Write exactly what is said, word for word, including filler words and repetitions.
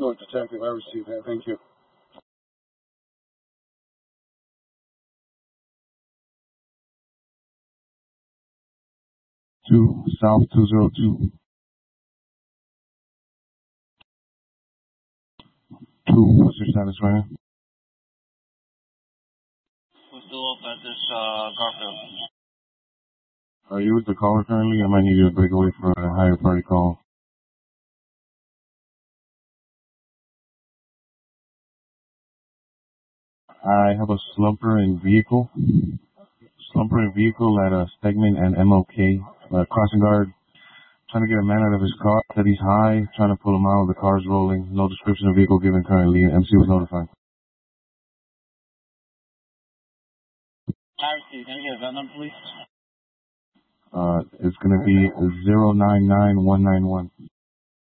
No, detective, I received that. Thank you. Two, South two zero two. Two, what's your status right now? We're still up at this, uh, Garfield. Are you with the caller currently? I might need you to break away for a higher party call. I have a slumper in vehicle. Slumper in vehicle at a Stegman and M O K, uh, crossing guard. Trying to get a man out of his car. Said he's high. Trying to pull him out. The car's rolling. No description of vehicle given currently. M C was notified. I see. Can I get a gun number, please? Uh, it's gonna be zero nine nine one nine one.